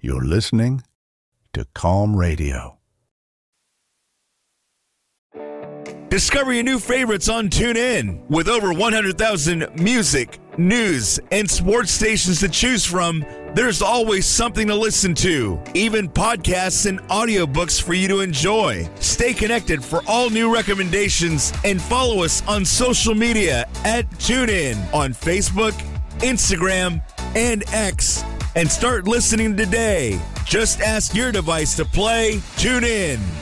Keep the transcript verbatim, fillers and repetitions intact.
You're listening to Calm Radio. Discover your new favorites on TuneIn. With over one hundred thousand music, news, and sports stations to choose from, there's always something to listen to. Even podcasts and audiobooks for you to enjoy. Stay connected for all new recommendations and follow us on social media at TuneIn on Facebook, Instagram, and X. And start listening today. Just ask your device to play TuneIn.